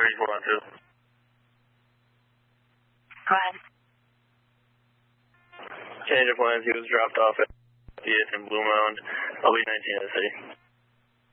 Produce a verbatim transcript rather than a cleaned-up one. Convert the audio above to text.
thirty-four on two. Go ahead. Change of plans. He was dropped off at the in Blue Mound. I'll be nineteen in the city.